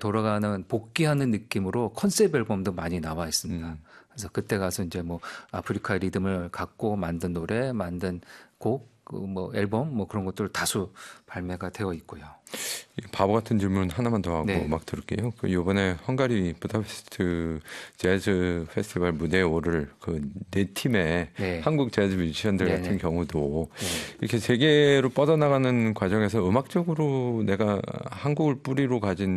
돌아가는 복귀하는 느낌으로 컨셉 앨범도 많이 나와 있습니다. 그래서 그때 가서 이제 뭐 아프리카의 리듬을 갖고 만든 노래, 만든 곡, 그 뭐 앨범 뭐 그런 것들 다수 발매가 되어 있고요. 바보 같은 질문 하나만 더 하고 네. 막 들을게요. 그 이번에 헝가리 부다페스트 재즈 페스티벌 무대에 오를 그 네 팀의 네. 한국 재즈 뮤지션들 네, 같은 네. 경우도 네. 이렇게 세계로 뻗어나가는 과정에서 음악적으로 내가 한국을 뿌리로 가진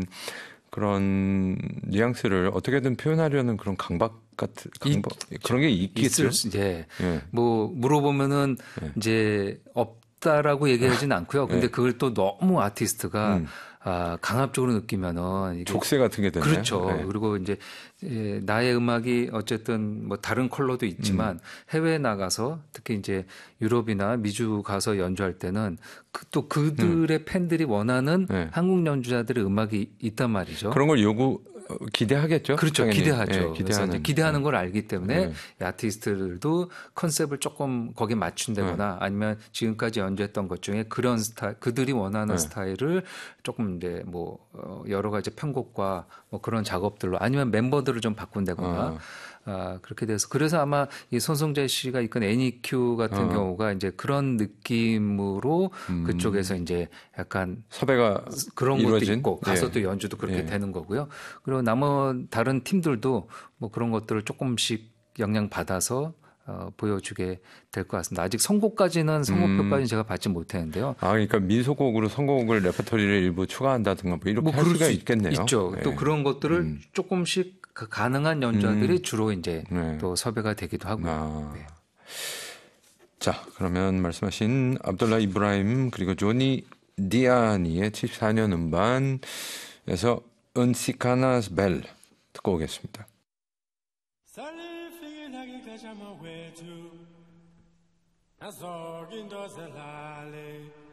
그런 뉘앙스를 어떻게든 표현하려는 그런 강박 같은 그런 게 있겠죠. 예. 예. 뭐 물어보면은 네. 이제 없다라고 얘기하진 않고요. 근데 네. 그걸 또 너무 아티스트가 강압적으로 느끼면은 이게 족쇄 같은 게 되네요. 그렇죠. 네. 그리고 이제 나의 음악이 어쨌든 뭐 다른 컬러도 있지만 해외에 나가서 특히 이제 유럽이나 미주 가서 연주할 때는 또 그들의 팬들이 원하는 네. 한국 연주자들의 음악이 있단 말이죠. 그런 걸 기대하겠죠. 그렇죠. 당연히. 기대하죠. 네, 그래서 이제 기대하는 걸 알기 때문에 네. 이 아티스트들도 컨셉을 조금 거기에 맞춘다거나 아니면 지금까지 연주했던 것 중에 그런 스타일, 그들이 원하는 스타일을 조금 이제 뭐 여러 가지 편곡과 뭐 그런 작업들로 아니면 멤버들을 좀 바꾼다거나 그렇게 돼서 그래서 아마 이 손성재 씨가 이끈 애니큐 같은 경우가 이제 그런 느낌으로 그쪽에서 이제 약간 섭외가 그런 이루어진? 것도 있고 가서 예. 또 연주도 그렇게 예. 되는 거고요. 그리고 다른 팀들도 뭐 그런 것들을 조금씩 영향 받아서 보여주게 될 것 같습니다. 아직 선곡표까지는 제가 받지 못했는데요. 그러니까 민소곡으로 선곡을 레퍼토리를 일부 추가한다든가 뭐 이렇게 뭐 할 그럴 수가 수 있겠네요. 있죠. 네. 또 그런 것들을 조금씩 가능한 연주자들이 주로 이제 네. 또 섭외가 되기도 하고요. 네. 자, 그러면 말씀하신 압돌라 이브라임 그리고 조니 디아니의 74년 음반에서 은시카나스 벨 듣고 오겠습니다. Azog indozelale